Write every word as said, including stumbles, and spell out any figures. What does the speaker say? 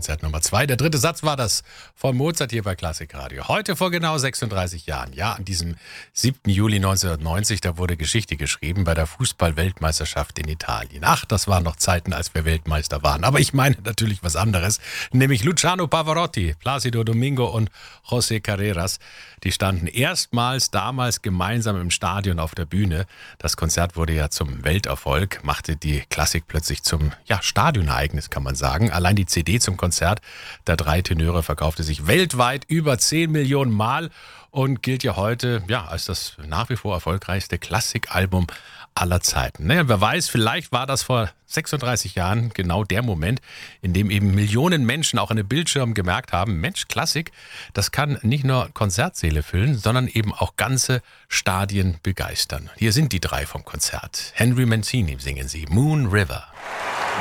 Konzert Nummer zwei. Der dritte Satz war das von Mozart hier bei Klassikradio. Heute vor genau sechsunddreißig Jahren, ja, an diesem siebten Juli neunzehnhundertneunzig, da wurde Geschichte geschrieben bei der Fußball-Weltmeisterschaft in Italien. Ach, das waren noch Zeiten, als wir Weltmeister waren. Aber ich meine natürlich was anderes, nämlich Luciano Pavarotti, Placido Domingo und José Carreras. Die standen erstmals damals gemeinsam im Stadion auf der Bühne. Das Konzert wurde ja zum Welterfolg, machte die Klassik plötzlich zum ja, Stadionereignis, kann man sagen. Allein die C D zum Konzert der drei Tenöre verkaufte sich weltweit über zehn Millionen Mal und gilt ja heute ja, als das nach wie vor erfolgreichste Klassikalbum aller Zeiten. Naja, wer weiß, vielleicht war das vor sechsunddreißig Jahren genau der Moment, in dem eben Millionen Menschen auch an den Bildschirmen gemerkt haben, Mensch, Klassik, das kann nicht nur Konzertsäle füllen, sondern eben auch ganze Stadien begeistern. Hier sind die drei vom Konzert. Henry Mancini singen sie, Moon River.